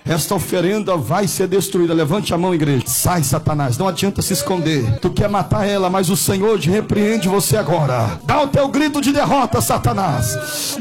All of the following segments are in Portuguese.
esta oferenda vai ser destruída. Levante a mão, igreja. Sai, Satanás, não adianta se esconder. Tu quer matar ela, mas o Senhor te repreende você agora. Dá o teu grito de derrota, Satanás.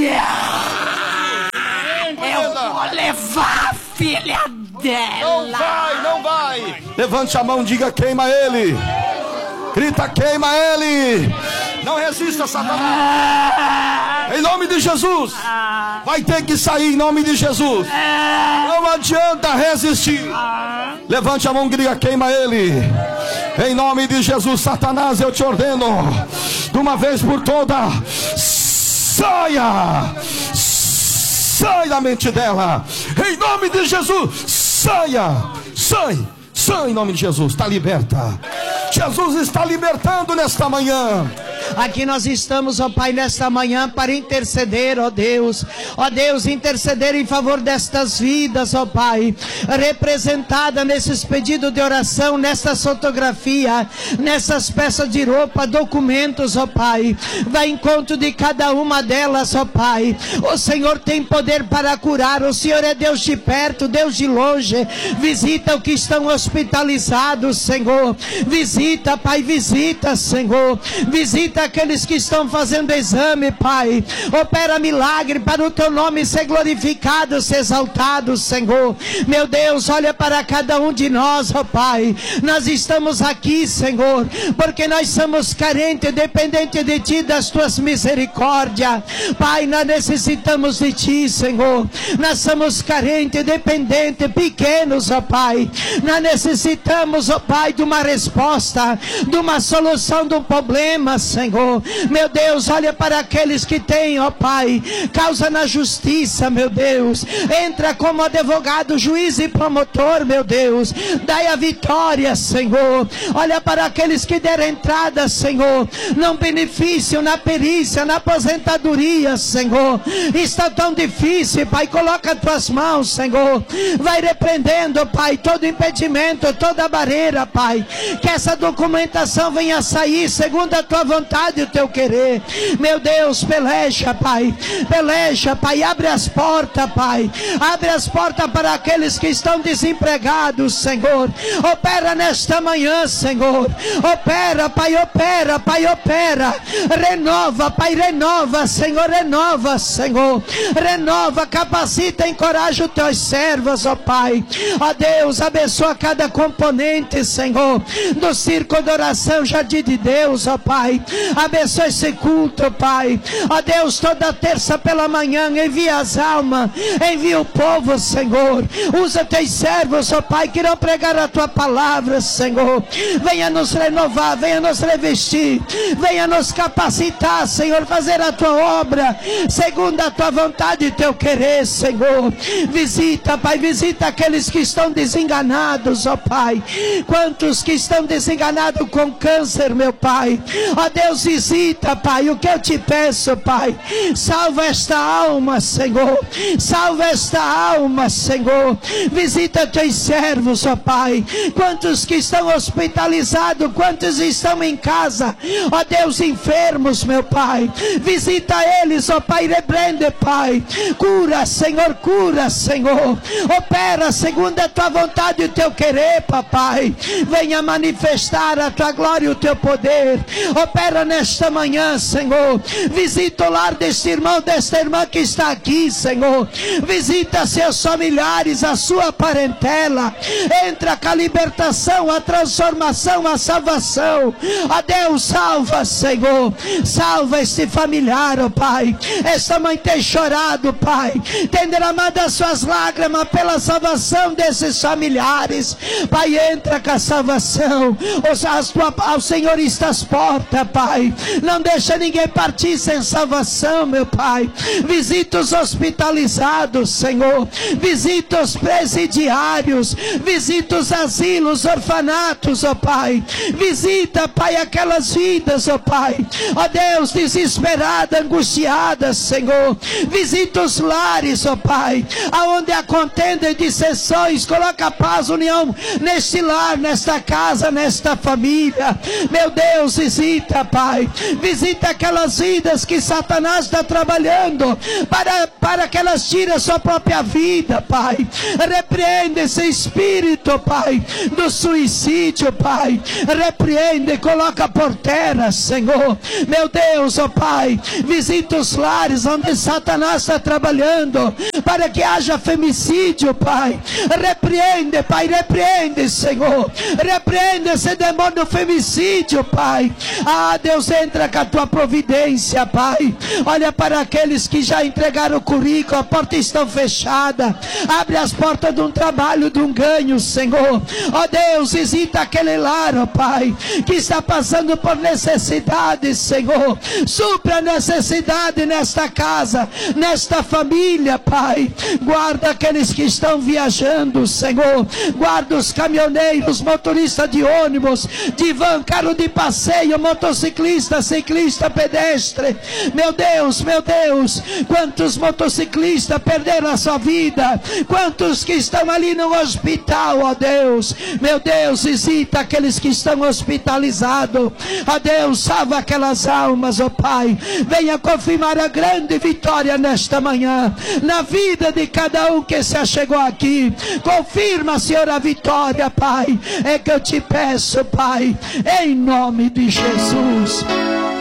Eu vou levar a filha dela. Não vai. Levante a mão, diga: queima ele. Grita: queima ele. Não resista, Satanás. Em nome de Jesus. Vai ter que sair em nome de Jesus. Não adianta resistir. Levante a mão, diga: queima ele. Em nome de Jesus. Satanás, eu te ordeno, de uma vez por todas, saia. Sai da mente dela. Em nome de Jesus. Saia. Sai em nome de Jesus. Está liberta. Jesus está libertando nesta manhã. Aqui nós estamos, ó Pai, nesta manhã para interceder, ó Deus, interceder em favor destas vidas, ó Pai, representada nesses pedidos de oração, nesta fotografia, nessas peças de roupa, documentos, ó Pai. Vai em encontro de cada uma delas, ó Pai. O Senhor tem poder para curar. O Senhor é Deus de perto, Deus de longe. Visita os que estão hospitalizados, Senhor. Visita, Pai, visita, Senhor. Visita aqueles que estão fazendo exame, Pai. Opera milagre para o teu nome ser glorificado, ser exaltado, Senhor. Meu Deus, olha para cada um de nós, ó Pai. Nós estamos aqui, Senhor, porque nós somos carentes, dependentes de Ti, das Tuas misericórdias. Pai, nós necessitamos de Ti, Senhor. Nós somos carentes, dependentes, pequenos, ó Pai. Nós necessitamos, ó Pai, de uma resposta, de uma solução do problema, Senhor. Meu Deus, olha para aqueles que têm, ó Pai, causa na justiça, meu Deus. Entra como advogado, juiz e promotor, meu Deus. Dai a vitória, Senhor. Olha para aqueles que deram entrada, Senhor, no benefício, na perícia, na aposentadoria, Senhor. Está tão difícil, Pai. Coloca as tuas mãos, Senhor. Vai repreendendo, Pai, todo impedimento, toda barreira, Pai. Que essa documentação venha sair segundo a tua vontade e o teu querer. Meu Deus, peleja, Pai. Peleja, Pai. Abre as portas, Pai. Abre as portas para aqueles que estão desempregados, Senhor. Opera nesta manhã, Senhor. Opera, Pai. Opera, Pai. Opera. Renova, Pai. Renova, Senhor. Renova, Senhor. Renova, capacita, encoraja os teus servos, ó Pai. Ó Deus, abençoa cada componente, Senhor, do circo de oração Jardim de Deus, ó Pai. Abençoa esse culto, Pai. Ó Deus, toda terça pela manhã, envia as almas, envia o povo, Senhor. Usa teus servos, ó Pai, que irão pregar a tua palavra, Senhor. Venha nos renovar, venha nos revestir, venha nos capacitar, Senhor, fazer a tua obra segundo a tua vontade e teu querer, Senhor. Visita, Pai, visita aqueles que estão desenganados, ó Pai. Quantos que estão desenganados com câncer, meu Pai. Ó Deus, visita, Pai, o que eu te peço, Pai. Salva esta alma, Senhor. Salva esta alma, Senhor. Visita teus servos, ó Pai. Quantos que estão hospitalizados, quantos estão em casa, ó Deus, enfermos, meu Pai. Visita eles, ó Pai, repreende, Pai. Cura, Senhor, cura, Senhor. Opera segundo a tua vontade e o teu querer, papai. Venha manifestar a tua glória e o teu poder. Opera nesta manhã, Senhor. Visita o lar deste irmão, desta irmã que está aqui, Senhor. Visita seus familiares, a sua parentela. Entra com a libertação, a transformação, a salvação. Ó Deus, salva, Senhor. Salva este familiar, ó Pai. Esta mãe tem chorado, Pai. Tem derramado as suas lágrimas pela salvação desses familiares. Pai, entra com a salvação. Ao Senhor está as portas, Pai. Não deixa ninguém partir sem salvação, meu Pai. Visita os hospitalizados, Senhor. Visita os presidiários. Visita os asilos, orfanatos, ó Pai. Visita, Pai, aquelas vidas, ó Pai. Ó Deus, desesperada, angustiada, Senhor. Visita os lares, ó Pai, aonde há contenda e dissensões. Coloca paz, união neste lar, nesta casa, nesta família. Meu Deus, visita, Pai. Pai. Visita aquelas vidas que Satanás está trabalhando para que elas tirem a sua própria vida, Pai. Repreende esse espírito, Pai, do suicídio, Pai. Repreende, coloca por terra, Senhor. Meu Deus, ó Pai, visita os lares onde Satanás está trabalhando para que haja femicídio, Pai. Repreende, Pai, repreende, Senhor. Repreende esse demônio do femicídio, Pai. Ah, Deus, entra com a tua providência, Pai. Olha para aqueles que já entregaram o currículo, a porta está fechada. Abre as portas de um trabalho, de um ganho, Senhor. Ó Deus, visita aquele lar, ó Pai, que está passando por necessidade, Senhor. Supra a necessidade nesta casa, nesta família, Pai. Guarda aqueles que estão viajando, Senhor. Guarda os caminhoneiros, motoristas de ônibus, de van, carro de passeio, motociclista, ciclista, pedestre. Meu Deus, quantos motociclistas perderam a sua vida, quantos que estão ali no hospital, ó Deus. Meu Deus, visita aqueles que estão hospitalizados, ó Deus, salva aquelas almas, ó Pai. Venha confirmar a grande vitória nesta manhã, na vida de cada um que se achegou aqui. Confirma, Senhor, a vitória, Pai. É que eu te peço, Pai, em nome de Jesus.